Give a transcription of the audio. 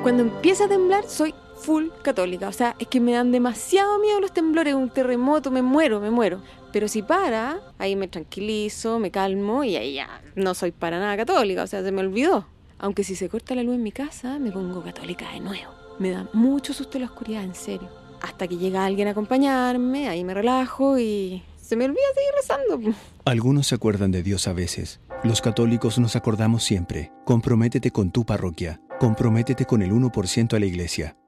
Cuando empieza a temblar, soy full católica. O sea, es que me dan demasiado miedo los temblores, un terremoto, me muero. Pero si para, ahí me tranquilizo, me calmo y ahí ya no soy para nada católica. O sea, se me olvidó. Aunque si se corta la luz en mi casa, me pongo católica de nuevo. Me da mucho susto la oscuridad, en serio. Hasta que llega alguien a acompañarme, ahí me relajo y se me olvida seguir rezando. Algunos se acuerdan de Dios a veces. Los católicos nos acordamos siempre. Comprométete con tu parroquia. Comprométete con el 1% a la iglesia.